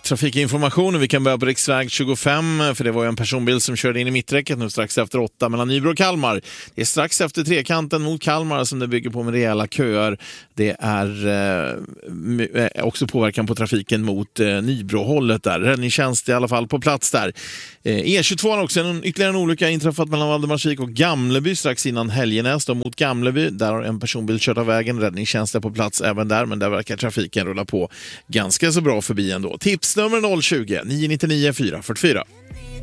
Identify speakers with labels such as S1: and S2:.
S1: trafikinformation. Vi kan börja på riksväg 25, för det var ju en personbil som körde in i mitträcket nu strax efter 8 mellan Nybro och Kalmar. Det är strax efter trekanten mot Kalmar som det bygger på med rejäla köer. Det är också påverkan på trafiken mot Nybrohållet där. Räddningstjänst i alla fall på plats där. E22 har också ytterligare en olycka inträffat mellan Valdemarsvik och Gamleby strax innan Helgenäs då, mot Gamleby. Där har en personbil kört av vägen. Räddningstjänst är på plats även där, men där verkar trafiken rulla på ganska så bra förbi ändå. Tipsnummer 020 999 444.